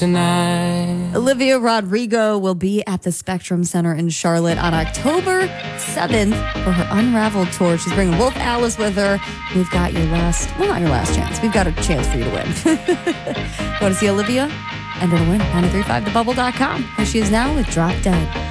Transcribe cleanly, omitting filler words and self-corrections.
tonight. Olivia Rodrigo will be at the Spectrum Center in Charlotte on October 7th for her Unraveled tour. She's bringing Wolf Alice with her. We've got your last, well, not your last chance. We've got a chance for you to win. Want to see Olivia? Enter to win. 935thebubble.com. Here she is now with Drop Dead.